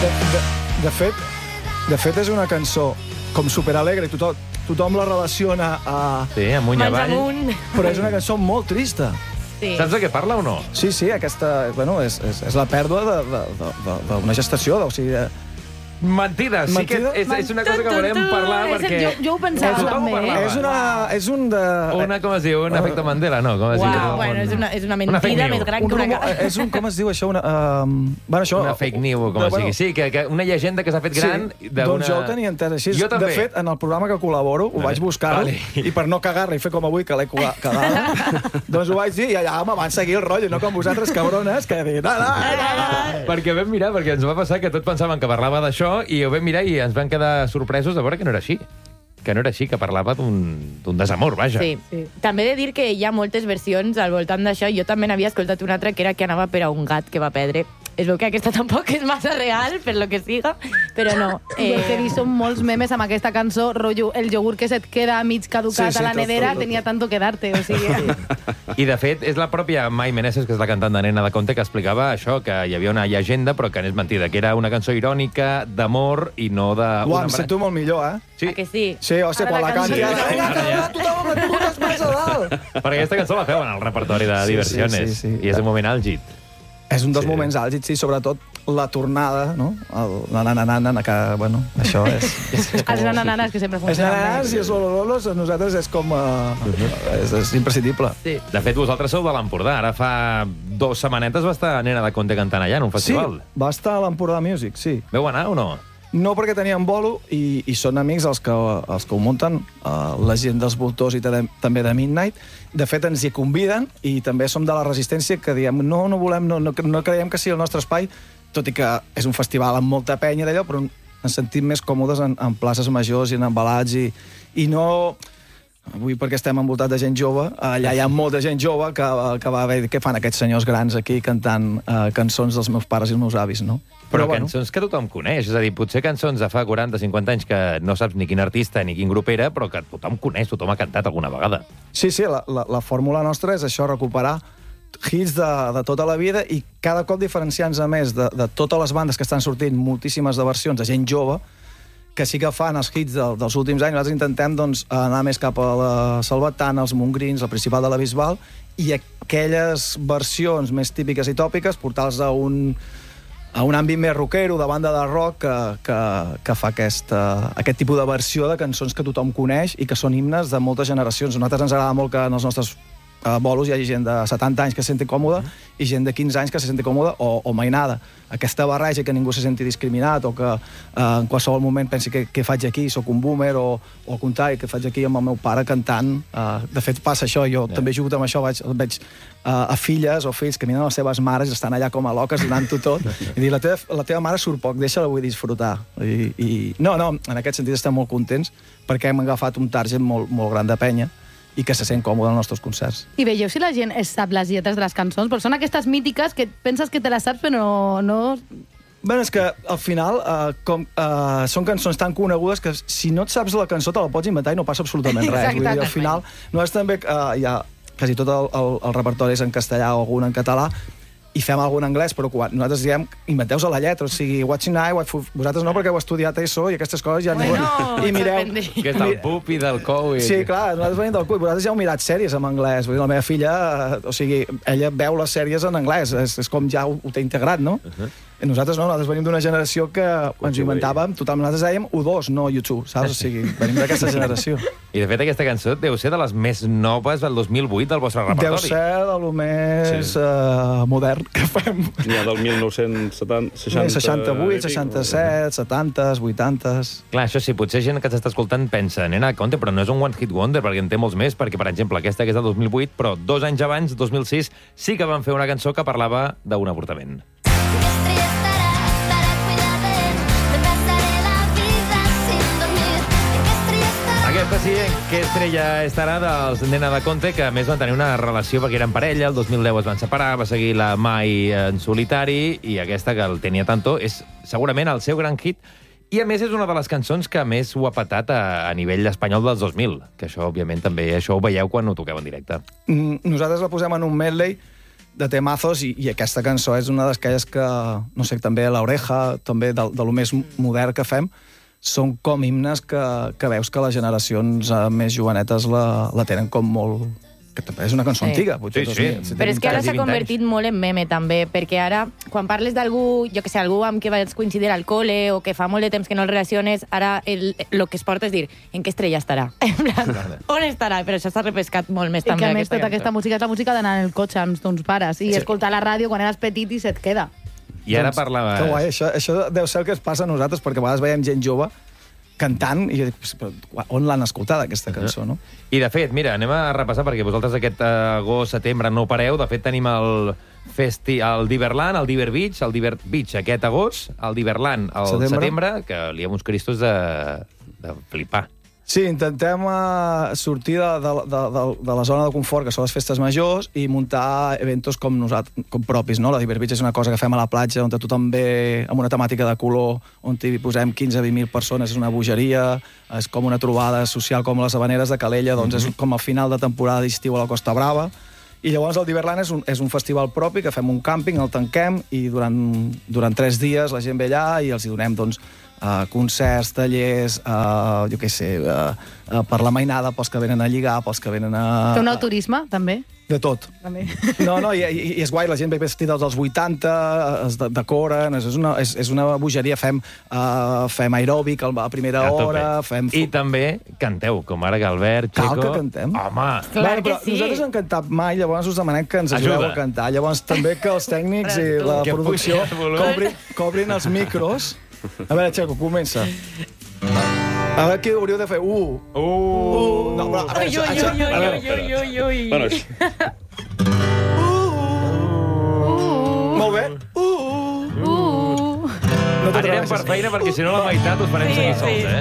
De fet, és una cançó com superalegre, tothom la relaciona a... Sí, amunt i avall. Però és una cançó molt trista. Sí. Saps de què parla o no? Sí, aquesta... Bueno, és la pèrdua d'una gestació, o sigui... Mentida, sí que és una cosa que volem parlar perquè... Jo ho pensava també. És un de... Com es diu? Un efecte Mandela, no? Bueno, és una mentida més gran que una cara. És un... Com es diu això? Una fake news, com es digui. Sí, que una llegenda que s'ha fet gran... Doncs jo ho tenia entès així. De fet, en el programa que col·laboro, ho vaig buscar, i per no cagar-la i fer com avui, que l'he cagada, doncs ho vaig dir, i allà me van seguir el rotllo, no com vosaltres, cabrones, que he dit... Perquè vam mirar, perquè ens va passar que tots pensaven que parlava d'això, i ho vam mirar i ens van quedar sorpresos de veure que no era així. Que no era així, que parlava d'un desamor, vaja. Sí. També he de dir que hi ha moltes versions al voltant d'això. Jo també n'havia escoltat una altra que era que anava per a un gat que va perdre. Es veu que aquesta tampoc és massa real, per lo que siga, però no. Jo el que he vist són molts memes amb aquesta cançó, rotllo, el iogurt que se't queda mig caducat a la nevera tenia tanto que darte, o sigui... I, de fet, és la pròpia Mai Meneses, que és la cantant de Nena de Conte, que explicava això, que hi havia una llegenda, però que no és mentida, que era una cançó irònica, d'amor, i no de... Uau, em sento molt millor, eh? Sí. Que sí? Sí, hòstia, quan la canti... Tothom amb les putes mans a dalt! Perquè aquesta cançó la feuen al repertori de Diversiones, i és un moment àlgid. És un dels moments àlgids, sí, sobretot la tornada, no? La nananana, que, bueno, això és... Els nanananes que sempre funcionen. Els nanananes i els lololos, a nosaltres és com... És imprescindible. Sí. De fet, vosaltres sou de l'Empordà. Ara fa 2 setmanetes va estar Nena de Conte cantant allà, en un festival. Sí, va estar a l'Empordà Music, sí. Veu anar o no? No, perquè teníem bolo i són amics els que ho munten, la gent dels Voltors i també de Midnight. De fet, ens hi conviden i també som de la resistència que diem no volem, no creiem que sigui el nostre espai, tot i que és un festival amb molta penya d'allò, però ens sentim més còmodes en places majors i en embalats i no... Avui, perquè estem envoltats de gent jove, allà hi ha molta gent jove que va haver... Què fan aquests senyors grans aquí cantant cançons dels meus pares i els meus avis, no? Però cançons que tothom coneix. És a dir, potser cançons de fa 40-50 anys que no saps ni quin artista ni quin grup era, però que tothom coneix, tothom ha cantat alguna vegada. Sí, la fórmula nostra és això, recuperar hits de tota la vida i cada cop diferenciant-se més de totes les bandes que estan sortint, moltíssimes de versions de gent jove, que sí que fan els hits dels últims anys. Nosaltres intentem anar més cap a la Salvatana, els Montgrins, el Principal de la Bisbal, i aquelles versions més típiques i tòpiques, portar-los a un àmbit més rockero, de banda de rock, que fa aquest tipus de versió de cançons que tothom coneix i que són himnes de moltes generacions. A nosaltres ens agrada molt que en els nostres bolos hi hagi gent de 70 anys que se senti còmoda i gent de 15 anys que se senti còmoda o mainada. Aquesta barreja que ningú se senti discriminat o que en qualsevol moment pensi què faig aquí, sóc un boomer o al contrari, què faig aquí amb el meu pare cantant. De fet, passa això, jo també jugo amb això, veig a filles o fills que miren les seves mares i estan allà com a loques donant-ho tot i dir, la teva mare surt poc, deixa-la vull disfrutar. No, en aquest sentit estem molt contents perquè hem agafat un target molt gran de penya i que se sent còmode als nostres concerts. I veieu si la gent es sap les lletres de les cançons? Però són aquestes mítiques que penses que te les saps però no... Bé, és que al final són cançons tan conegudes que si no et saps la cançó te la pots inventar i no passa absolutament res. Vull dir, al final, nosaltres també hi ha quasi tot el repertori és en castellà o algun en català, i fem algun anglès, però quan nosaltres diem inventeu-se la lletra, o sigui, Watching Eye, vosaltres no, perquè heu estudiat ESO i aquestes coses ja... I mireu... Que és del pup i del cou. Sí, clar, nosaltres venim del CUI, vosaltres ja heu mirat sèries en anglès, vull dir, la meva filla, o sigui, ella veu les sèries en anglès, és com ja ho té integrat, no? I nosaltres no, nosaltres venim d'una generació que ens inventàvem, totalment, nosaltres dèiem U2, no U2, saps? O sigui, venim d'aquesta generació. I de fet aquesta cançó deu ser de les més noves del 2008 del vostre repertori. Deu ser de lo més modern que fem. N'hi ha del 1968, 67, 70, 80... Clar, això sí, potser gent que s'està escoltant pensa Nena Conte, però no és un one hit wonder, perquè en té molts més, perquè, per exemple, aquesta que és del 2008, però 2 anys abans, 2006, sí que van fer una cançó que parlava d'un avortament. Aquesta sí, que estrella estarà dels Nena de Conte, que a més van tenir una relació perquè eren parella, el 2010 es van separar, va seguir la Mai en solitari, i aquesta, que el Tenia Tanto, és segurament el seu gran hit, i a més és una de les cançons que més ho ha patat a nivell espanyol dels 2000, que això, òbviament, també això ho veieu quan ho toqueu en directe. Nosaltres la posem en un medley de temazos, i aquesta cançó és una d'aquelles que, no sé, també l'Oreja, també de lo més modern que fem, són com himnes que veus que les generacions més jovenetes la tenen com molt... que també és una cançó antiga, potser. Sí. Però és que ara s'ha 20 convertit molt en meme, també, perquè ara, quan parles d'algú, jo que sé, algú amb qui vaig coincidir al col·le o que fa molt de temps que no el relaciones, ara el que es porta és dir, en què estrella estarà? En plan, on estarà? Però això s'ha repescat molt més I també. que a més tota aquesta música és la música d'anar en el cotxe amb tons pares i escoltar la ràdio quan eres petit i se't queda. I ara parlava... Que guai, això deu ser el que es passa a nosaltres, perquè a vegades veiem gent jove cantant, i jo dic, on l'han escoltat, aquesta cançó, no? I, de fet, mira, anem a repassar, perquè vosaltres aquest agost, setembre no pareu. De fet, tenim el Diverland, el Diver Beach aquest agost, el Diverland al setembre, que li ha uns cristos de flipar. Sí, intentem sortir de la zona de confort, que són les festes majors, i muntar eventos com propis, no? La Diver Beach és una cosa que fem a la platja, on tothom ve amb una temàtica de color, on hi posem 15-20.000 persones, és una bogeria, és com una trobada social com les Havaneres de Calella, doncs és com a final de temporada d'estiu a la Costa Brava. I llavors el Diverland és un festival propi, que fem un càmping, el tanquem, i durant 3 dies la gent ve allà i els hi donem, doncs, concerts, tallers, jo què sé, per la mainada, pels que venen a lligar, pels que venen a... Fer un naturisme, també? De tot. També. No, i és guai, la gent ve vestida dels 80, es decoren, és una bogeria, fem aeròbic a primera hora, fem... I també canteu, com ara Galbert, Checo... Cal que cantem. Home! Clar que sí. Nosaltres no hem cantat mai, llavors us demanem que ens ajudeu a cantar. Llavors també que els tècnics i la producció cobrin els micros. A veure, Checo, comença. A veure què hauríeu de fer. No, però, a veure, Bueno, molt bé. Anirem per feina, perquè si no la meitat us farem seguir sols, eh?